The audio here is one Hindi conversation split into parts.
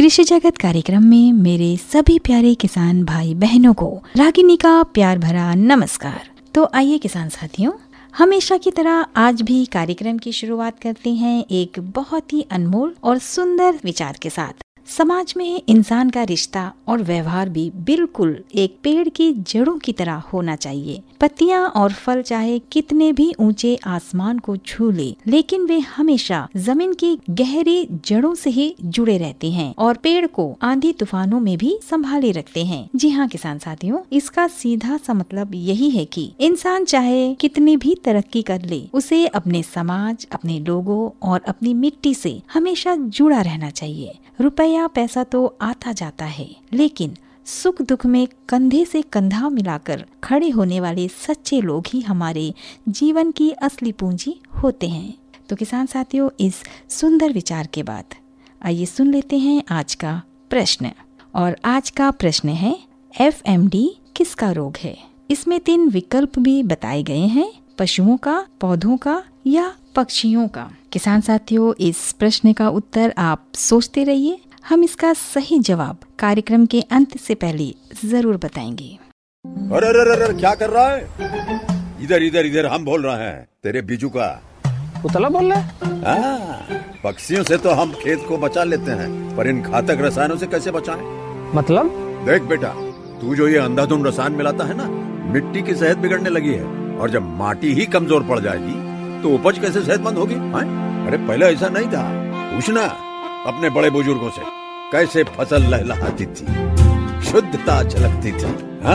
कृषि जगत कार्यक्रम में मेरे सभी प्यारे किसान भाई बहनों को रागिनी का प्यार भरा नमस्कार। तो आइए किसान साथियों, हमेशा की तरह आज भी कार्यक्रम की शुरुआत करते हैं एक बहुत ही अनमोल और सुंदर विचार के साथ। समाज में इंसान का रिश्ता और व्यवहार भी बिल्कुल एक पेड़ की जड़ों की तरह होना चाहिए। पत्तियां और फल चाहे कितने भी ऊंचे आसमान को छू ले, लेकिन वे हमेशा जमीन की गहरी जड़ों से ही जुड़े रहते हैं और पेड़ को आंधी तूफानों में भी संभाले रखते हैं। जी हाँ किसान साथियों, इसका सीधा सा मतलब यही है कि इंसान चाहे कितनी भी तरक्की कर ले, उसे अपने समाज, अपने लोगों और अपनी मिट्टी से हमेशा जुड़ा रहना चाहिए। रुपया पैसा तो आता जाता है, लेकिन सुख दुख में कंधे से कंधा मिलाकर खड़े होने वाले सच्चे लोग ही हमारे जीवन की असली पूंजी होते हैं। तो किसान साथियों, इस सुंदर विचार के बाद आइए सुन लेते हैं आज का प्रश्न। और आज का प्रश्न है, FMD किसका रोग है? इसमें 3 विकल्प भी बताए गए हैं, पशुओं का, पौधों का या पक्षियों का। किसान साथियों, इस प्रश्न का उत्तर आप सोचते रहिए, हम इसका सही जवाब कार्यक्रम के अंत से पहले जरूर बताएंगे। अरे अरे अरे क्या कर रहा है? इधर इधर इधर, हम बोल रहे हैं तेरे बीजू का। उतला बोल रहा है? पक्षियों से तो हम खेत को बचा लेते हैं, पर इन घातक रसायनों से कैसे बचाएं? मतलब? देख बेटा, तू जो ये अंधाधुंध रसायन मिलाता है ना, मिट्टी की सेहत बिगड़ने लगी है। और जब माटी ही कमजोर पड़ जाएगी तो उपज कैसे सेहतमंद होगी? अरे पहले ऐसा नहीं था। पूछना अपने बड़े बुजुर्गों से, कैसे फसल लहलहाती थी, शुद्धता झलकती थी।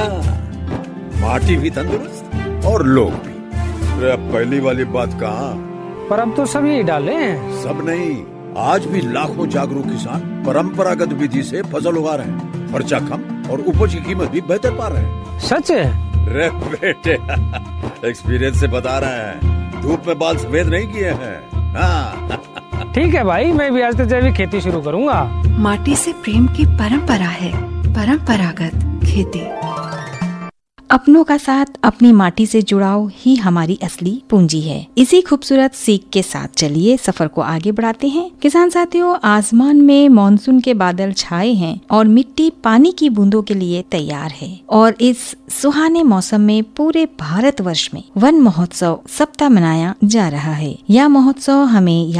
माटी भी तंदुरुस्त और लोग भी। अरे अब पहली वाली बात कहाँ? पर अब तो सब यही डाले हैं। सब नहीं, आज भी लाखों जागरूक किसान परंपरागत विधि से फसल उगा रहे हैं। खर्चा कम और उपज की कीमत भी बेहतर पा रहे हैं। सच है? रे बेटे, एक्सपीरियंस से बता रहे हैं, धूप में बाल सफेद नहीं किए हैं। ठीक है भाई, मैं भी आज से जैविक खेती शुरू करूंगा। माटी से प्रेम की परंपरा है परंपरागत खेती। अपनों का साथ, अपनी माटी से जुड़ाव ही हमारी असली पूंजी है। इसी खूबसूरत सीख के साथ चलिए सफर को आगे बढ़ाते हैं। किसान साथियों, आसमान में मानसून के बादल छाए हैं और मिट्टी पानी की बूंदों के लिए तैयार है। और इस सुहाने मौसम में पूरे भारतवर्ष में वन महोत्सव सप्ताह मनाया जा रहा है। यह महोत्सव हमें